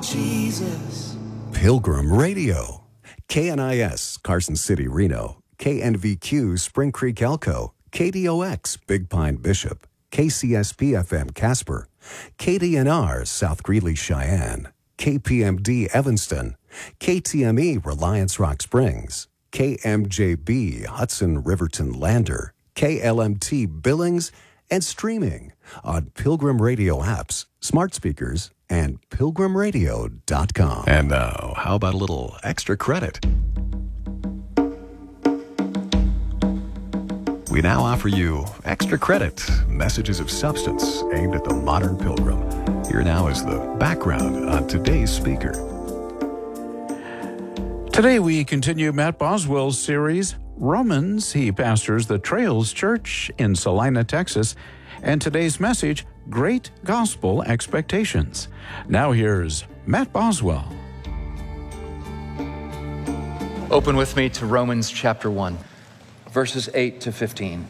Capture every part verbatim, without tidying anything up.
Jesus. Pilgrim Radio. K N I S, Carson City, Reno. K N V Q, Spring Creek, Elko. K D O X, Big Pine, Bishop. K C S P F M, Casper. K D N R, South Greeley, Cheyenne. K P M D, Evanston. K T M E, Reliance Rock Springs. K M J B, Hudson Riverton Lander. K L M T, Billings. And streaming on Pilgrim Radio apps, smart speakers, and pilgrim radio dot com. And now, how about a little extra credit? We now offer you Extra Credit, messages of substance aimed at the modern pilgrim. Here now is the background on today's speaker. Today we continue Matt Boswell's series, Romans. He pastors the Trails Church in Salina, Texas. And today's message, Great Gospel Expectations. Now here's Matt Boswell. Open with me to Romans chapter one, verses eight to fifteen.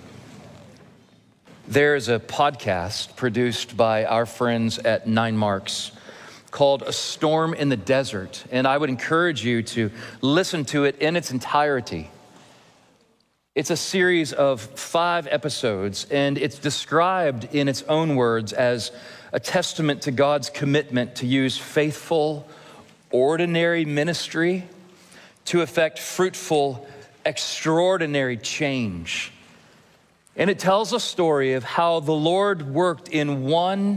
There is a podcast produced by our friends at Nine Marks called A Storm in the Desert, and I would encourage you to listen to it in its entirety. It's a series of five episodes, and it's described in its own words as a testament to God's commitment to use faithful, ordinary ministry to effect fruitful, extraordinary change. And it tells a story of how the Lord worked in one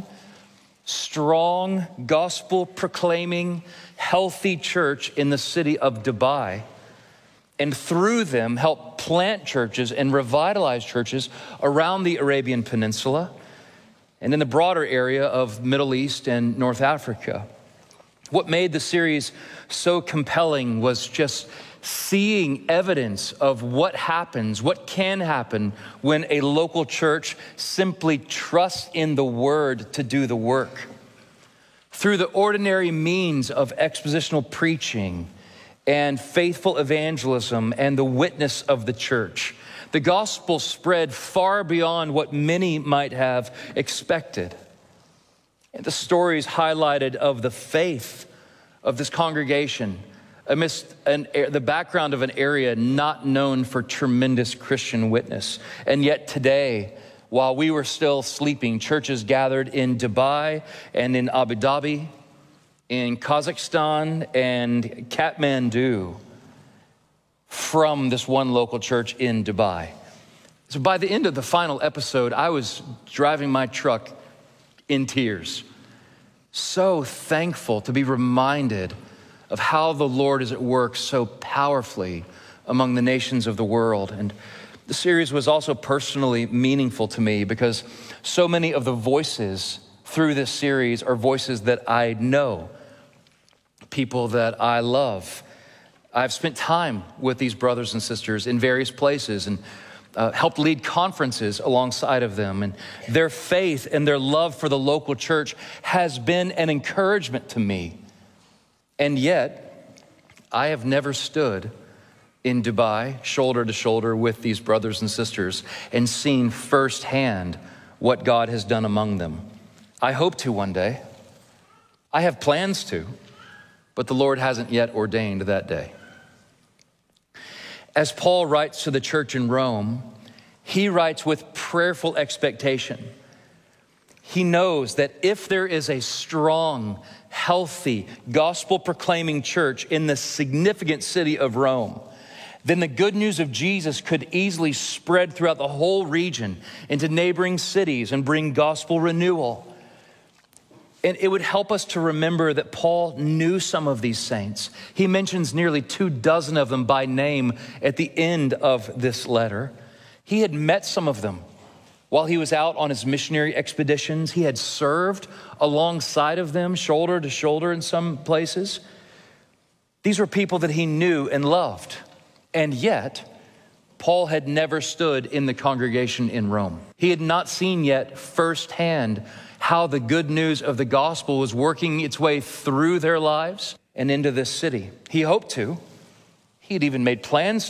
strong, gospel-proclaiming, healthy church in the city of Dubai, and through them help plant churches and revitalize churches around the Arabian Peninsula and in the broader area of Middle East and North Africa. What made the series so compelling was just seeing evidence of what happens, what can happen when a local church simply trusts in the word to do the work. Through the ordinary means of expositional preaching and faithful evangelism and the witness of the church, the gospel spread far beyond what many might have expected. And the stories highlighted of the faith of this congregation amidst an, the background of an area not known for tremendous Christian witness. And yet today, while we were still sleeping, churches gathered in Dubai and in Abu Dhabi, in Kazakhstan and Kathmandu from this one local church in Dubai. So by the end of the final episode, I was driving my truck in tears. So thankful to be reminded of how the Lord is at work so powerfully among the nations of the world. And the series was also personally meaningful to me because so many of the voices through this series are voices that I know, people that I love. I've spent time with these brothers and sisters in various places and uh, helped lead conferences alongside of them. And their faith and their love for the local church has been an encouragement to me. And yet, I have never stood in Dubai, shoulder to shoulder with these brothers and sisters and seen firsthand what God has done among them. I hope to one day. I have plans to, but the Lord hasn't yet ordained that day. As Paul writes to the church in Rome, he writes with prayerful expectation. He knows that if there is a strong, healthy, gospel-proclaiming church in the significant city of Rome, then the good news of Jesus could easily spread throughout the whole region into neighboring cities and bring gospel renewal. And it would help us to remember that Paul knew some of these saints. He mentions nearly two dozen of them by name at the end of this letter. He had met some of them while he was out on his missionary expeditions. He had served alongside of them, shoulder to shoulder in some places. These were people that he knew and loved. And yet, Paul had never stood in the congregation in Rome. He had not seen yet firsthand how the good news of the gospel was working its way through their lives and into this city. He hoped to. He had even made plans